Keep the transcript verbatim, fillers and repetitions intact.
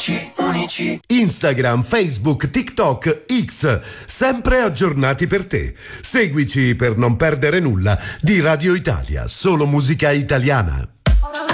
unici, unici. Instagram, Facebook, TikTok, X, sempre aggiornati per te. Seguici per non perdere nulla di Radio Italia, solo musica italiana.